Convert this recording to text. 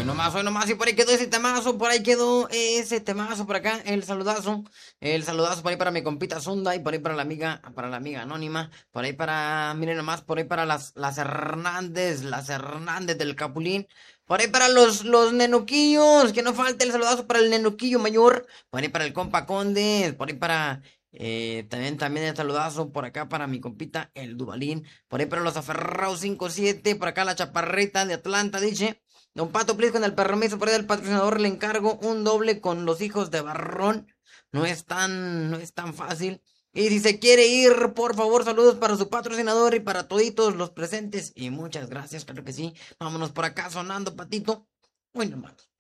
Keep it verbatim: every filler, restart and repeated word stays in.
Hoy nomás, hoy nomás, y por ahí quedó ese temazo, por ahí quedó ese temazo por acá, el saludazo, el saludazo por ahí para mi compita Zunda y por ahí para la amiga, para la amiga anónima, por ahí para, miren nomás, por ahí para las, las Hernández, las Hernández del Capulín, por ahí para los, los nenuquillos, que no falte el saludazo para el nenuquillo mayor, por ahí para el compa Conde, por ahí para, eh, también, también el saludazo por acá para mi compita el Dubalín, por ahí para los aferrados cinco siete, por acá la chaparrita de Atlanta, dice. Don Pato, please, con el permiso por ahí del patrocinador, le encargo un doble con los hijos de Barrón. No es tan, no es tan fácil. Y si se quiere ir, por favor, saludos para su patrocinador y para toditos los presentes. Y muchas gracias, claro que sí. Vámonos por acá sonando, Patito. Uy, nomás.